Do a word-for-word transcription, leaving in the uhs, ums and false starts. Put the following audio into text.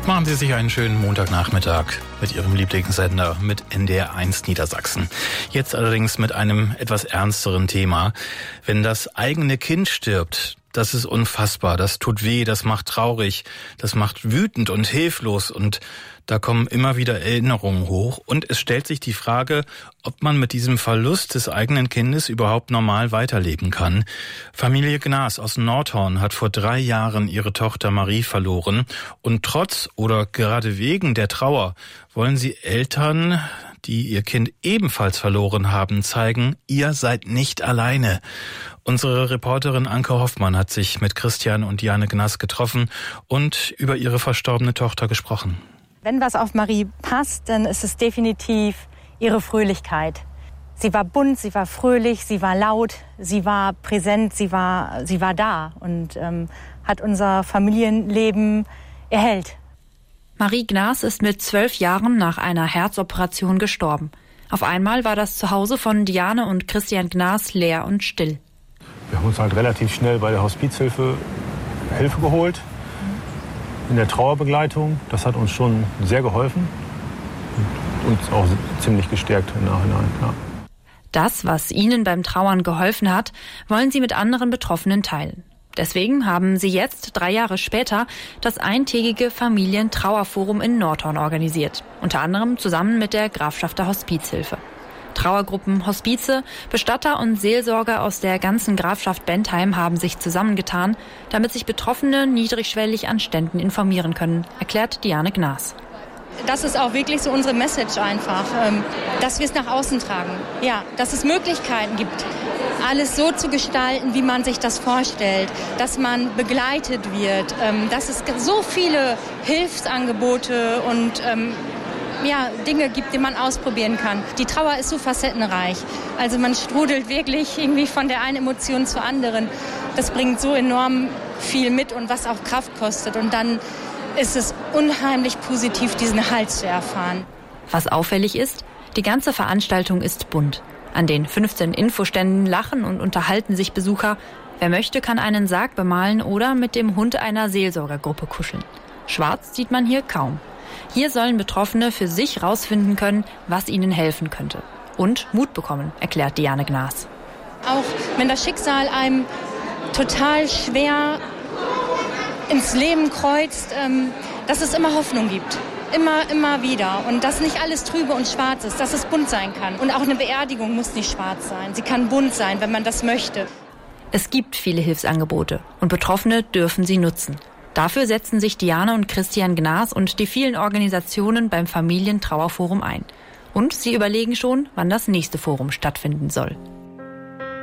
Machen Sie sich einen schönen Montagnachmittag mit Ihrem Lieblingssender, mit N D R eins Niedersachsen. Jetzt allerdings mit einem etwas ernsteren Thema. Wenn das eigene Kind stirbt, das ist unfassbar, das tut weh, das macht traurig, das macht wütend und hilflos und da kommen immer wieder Erinnerungen hoch und es stellt sich die Frage, ob man mit diesem Verlust des eigenen Kindes überhaupt normal weiterleben kann. Familie Gnas aus Nordhorn hat vor drei Jahren ihre Tochter Marie verloren und trotz oder gerade wegen der Trauer wollen sie Eltern, die ihr Kind ebenfalls verloren haben, zeigen, ihr seid nicht alleine. Unsere Reporterin Anke Hoffmann hat sich mit Christian und Diane Gnas getroffen und über ihre verstorbene Tochter gesprochen. Wenn was auf Marie passt, dann ist es definitiv ihre Fröhlichkeit. Sie war bunt, sie war fröhlich, sie war laut, sie war präsent, sie war, sie war da und ähm, hat unser Familienleben erhellt. Marie Gnas ist mit zwölf Jahren nach einer Herzoperation gestorben. Auf einmal war das Zuhause von Diane und Christian Gnas leer und still. Wir haben uns halt relativ schnell bei der Hospizhilfe Hilfe geholt. In der Trauerbegleitung, das hat uns schon sehr geholfen und uns auch ziemlich gestärkt im Nachhinein. Ja. Das, was ihnen beim Trauern geholfen hat, wollen sie mit anderen Betroffenen teilen. Deswegen haben sie jetzt, drei Jahre später, das eintägige Familientrauerforum in Nordhorn organisiert. Unter anderem zusammen mit der Grafschafter Hospizhilfe. Trauergruppen, Hospize, Bestatter und Seelsorger aus der ganzen Grafschaft Bentheim haben sich zusammengetan, damit sich Betroffene niedrigschwellig an Ständen informieren können, erklärt Diane Gnas. Das ist auch wirklich so unsere Message einfach, dass wir es nach außen tragen. Ja, dass es Möglichkeiten gibt, alles so zu gestalten, wie man sich das vorstellt, dass man begleitet wird, dass es so viele Hilfsangebote und ja, Dinge gibt, die man ausprobieren kann. Die Trauer ist so facettenreich. Also man strudelt wirklich irgendwie von der einen Emotion zur anderen. Das bringt so enorm viel mit und was auch Kraft kostet. Und dann ist es unheimlich positiv, diesen Halt zu erfahren. Was auffällig ist, die ganze Veranstaltung ist bunt. An den fünfzehn Infoständen lachen und unterhalten sich Besucher. Wer möchte, kann einen Sarg bemalen oder mit dem Hund einer Seelsorgergruppe kuscheln. Schwarz sieht man hier kaum. Hier sollen Betroffene für sich rausfinden können, was ihnen helfen könnte. Und Mut bekommen, erklärt Diane Gnas. Auch wenn das Schicksal einem total schwer ins Leben kreuzt, dass es immer Hoffnung gibt. Immer, immer wieder. Und dass nicht alles trübe und schwarz ist, dass es bunt sein kann. Und auch eine Beerdigung muss nicht schwarz sein. Sie kann bunt sein, wenn man das möchte. Es gibt viele Hilfsangebote und Betroffene dürfen sie nutzen. Dafür setzen sich Diane und Christian Gnas und die vielen Organisationen beim Familientrauerforum ein. Und sie überlegen schon, wann das nächste Forum stattfinden soll.